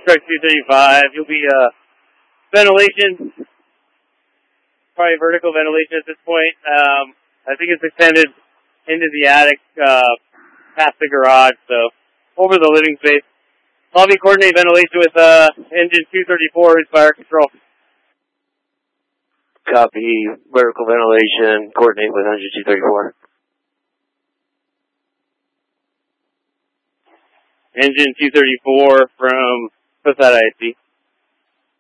Truck 235. You'll be ventilation, probably vertical ventilation at this point. I think it's extended into the attic, past the garage, so over the living space. I'll be coordinating ventilation with engine 234, who's fire control. Copy. Vertical ventilation. Coordinate with engine 234. Engine 234 from Posada IC.